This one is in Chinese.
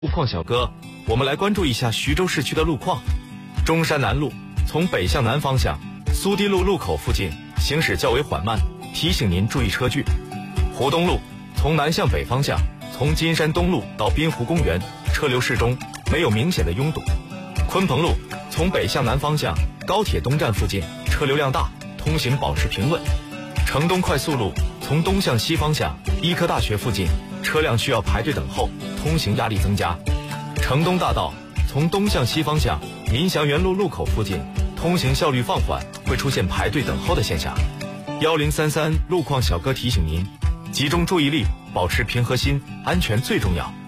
路况小哥，我们来关注一下徐州市区的路况。中山南路从北向南方向，苏堤路路口附近行驶较为缓慢，提醒您注意车距。湖东路从南向北方向，从金山东路到滨湖公园，车流适中，没有明显的拥堵。鲲鹏路从北向南方向，高铁东站附近车流量大，通行保持平稳。城东快速路从东向西方向，医科大学附近车辆需要排队等候，通行压力增加。城东大道从东向西方向，民祥园路路口附近通行效率放缓，会出现排队等候的现象。1033路况小哥提醒您，集中注意力，保持平和心，安全最重要。